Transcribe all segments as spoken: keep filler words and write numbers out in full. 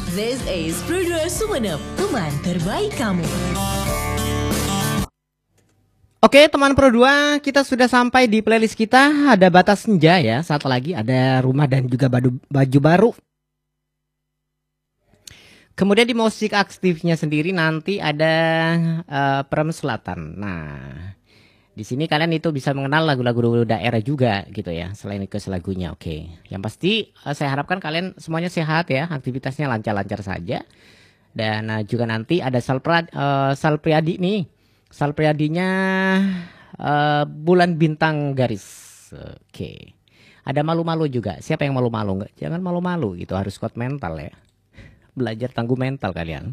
This is Pro dua Sumenep, teman terbaik kamu. Oke teman Pro dua, kita sudah sampai di playlist kita. Ada Batas Senja ya, satu lagi ada Rumah dan juga baju, baju baru. Kemudian di musik aktifnya sendiri nanti ada uh, Perem Selatan. Nah, di sini kalian itu bisa mengenal lagu-lagu daerah juga gitu ya, selain ke lagunya. Oke, yang pasti uh, saya harapkan kalian semuanya sehat ya, aktivitasnya lancar-lancar saja. Dan uh, juga nanti ada Salpra, uh, Salpriadi nih, Salpriadinya uh, Bulan Bintang Garis. Oke, ada Malu-Malu juga. Siapa yang malu-malu? Nggak, jangan malu-malu gitu, harus kuat mental ya. Belajar tangguh mental kalian.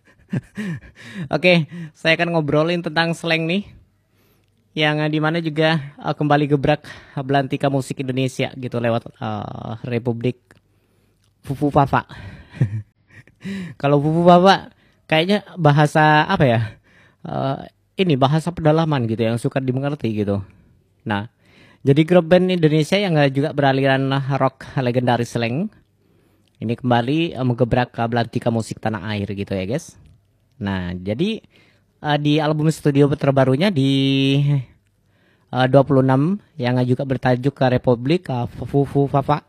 Oke, saya akan ngobrolin tentang slang nih, yang dimana juga uh, kembali gebrak belantika musik Indonesia gitu lewat uh, Republik Fufu Papa. Kalau Fufu Papa kayaknya bahasa apa ya? Uh, ini bahasa pedalaman gitu yang suka dimengerti gitu. Nah, jadi grup band Indonesia yang juga beraliran rock legendaris slang ini kembali uh, menggebrak uh, belantika musik tanah air gitu ya guys. Nah, jadi uh, di album studio terbarunya di uh, dua puluh enam yang juga bertajuk uh, Republik uh, Fufu Papa.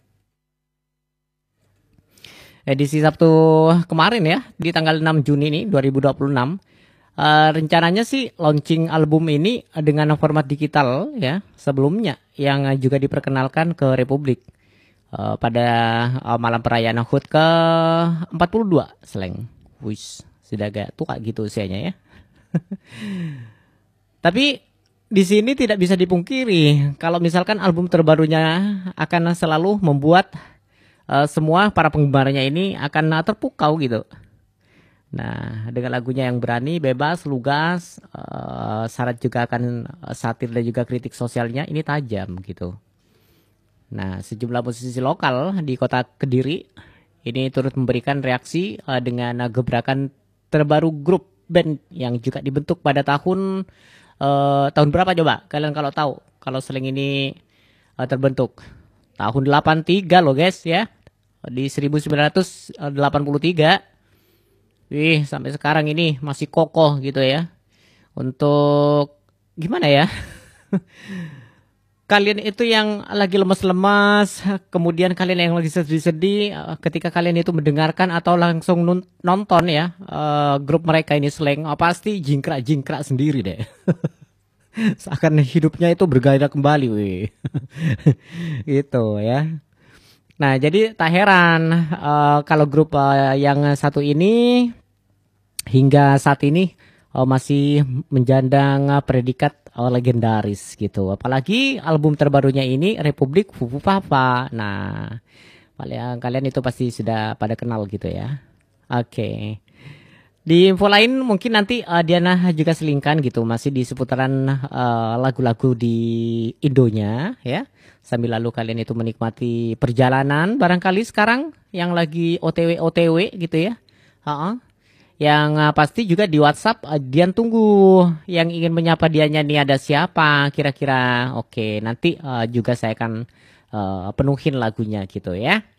Edisi Sabtu kemarin ya, di tanggal enam Juni ini dua ribu dua puluh enam. Uh, rencananya sih launching album ini dengan format digital ya sebelumnya yang uh, juga diperkenalkan ke Republik. Uh, pada uh, malam perayaan H U T ke empat puluh dua slang. Wis, sudah agak tua gitu usianya ya. Tapi di sini tidak bisa dipungkiri kalau misalkan album terbarunya akan selalu membuat uh, semua para penggemarnya ini akan uh, terpukau gitu. Nah, dengan lagunya yang berani, bebas, lugas, uh, syarat juga akan uh, satir dan juga kritik sosialnya ini tajam gitu. Nah, sejumlah musisi lokal di kota Kediri ini turut memberikan reaksi uh, dengan uh, gebrakan terbaru grup band yang juga dibentuk pada tahun uh, tahun berapa coba? Kalian kalau tahu, kalau slang ini uh, terbentuk tahun delapan puluh tiga loh guys ya. Di seribu sembilan ratus delapan puluh tiga. Wih, sampai sekarang ini masih kokoh gitu ya. Untuk gimana ya? Kalian itu yang lagi lemas-lemas, kemudian kalian yang lagi sedih-sedih, ketika kalian itu mendengarkan atau langsung nonton ya uh, grup mereka ini slang, oh, pasti jingkrak-jingkrak sendiri deh. Seakan hidupnya itu bergairah kembali, wih. Gitu ya. Nah, jadi tak heran uh, kalau grup uh, yang satu ini hingga saat ini uh, masih menjandang uh, predikat oh, legendaris gitu. Apalagi album terbarunya ini Republik Fufu Papa. Nah, kalian kalian itu pasti sudah pada kenal gitu ya. Oke. Okay. Di info lain mungkin nanti uh, Diana juga selingkan gitu, masih di seputaran uh, lagu-lagu di Indonya ya. Sambil lalu kalian itu menikmati perjalanan barangkali sekarang yang lagi O T W O T W gitu ya. Uh-uh. Yang uh, pasti juga di WhatsApp uh, Dian tunggu yang ingin menyapa Dianya nih ada siapa kira-kira. Oke, nanti uh, juga saya akan uh, penuhin lagunya gitu ya.